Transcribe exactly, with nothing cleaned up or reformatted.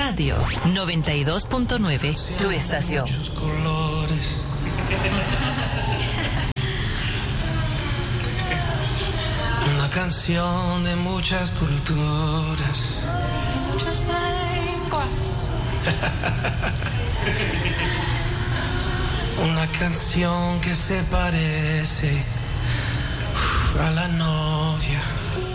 Radio noventa y dos punto nueve, tu estación. Muchos colores. Una canción de muchas culturas. Muchas lenguas. Una canción que se parece a la novia.